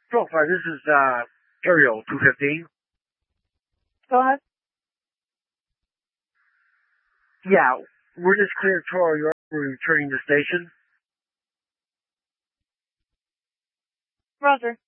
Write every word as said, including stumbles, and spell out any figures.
twelve five, this is, uh, Ariel two fifteen. Go ahead. Yeah, we're just cleared Toro York. We're returning to station. Roger.